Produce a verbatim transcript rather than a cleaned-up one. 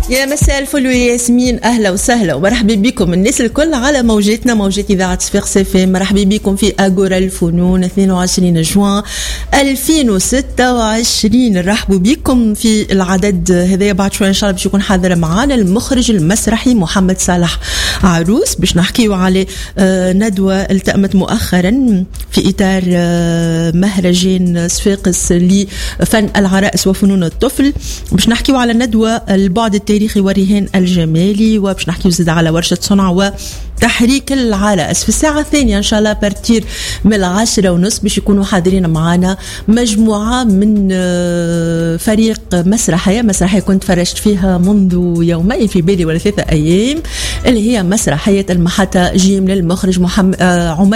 يا مساء الفل والياسمين، اهلا وسهلا ومرحبا بكم الناس الكل على موجاتنا موجات اذاعه صفاقس اف ام. مرحبا بكم في اغورا الفنون اثنين وعشرين جوان ألفين وستة وعشرين. نرحبوا بكم في العدد هذايا. بعد شويه ان شاء الله باش يكون حاضر معنا المخرج المسرحي محمد صالح عروس باش نحكيو على ندوه التأمت مؤخرا في اطار مهرجان صفاقس لفن العرائس وفنون الطفل. باش نحكيو على ندوه البعد التاريخي والرهان الجمالي، وباش نحكيو زيد على ورشة صنع وتحريك العرائس في الساعة الثانية إن شاء الله بارتير من العشرة ونص باش يكونوا حاضرين معنا مجموعة من فريق مسرحية مسرحية كنت فرشت فيها منذ يومين في بالي ولا ثلاثة أيام، اللي هي مسرحية المحطة جيم للمخرج محمد عمر